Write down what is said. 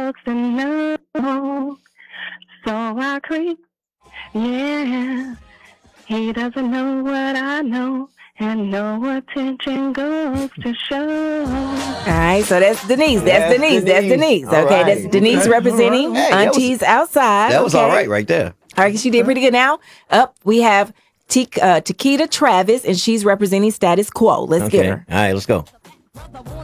doesn't know. So I creep, yeah. He doesn't know what I know, and no attention goes to show. All right, so that's Denise. That's Denise. All Okay, right. that's Denise representing Hey, Aunties Outside. That was all right there. All right, she did pretty good. Now, up we have Takeda Travis, and she's representing Status Quo. Let's get her. All right, let's go.